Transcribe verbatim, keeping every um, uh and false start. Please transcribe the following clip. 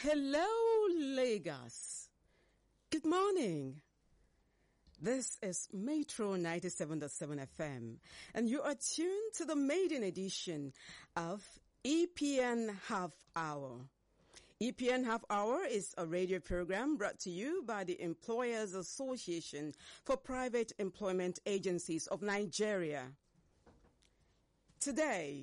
Hello, Lagos. Good morning. This is Metro ninety-seven point seven F M, and you are tuned to the maiden edition of E P N Half Hour. E P N Half Hour is a radio program brought to you by the Employers Association for Private Employment Agencies of Nigeria. Today,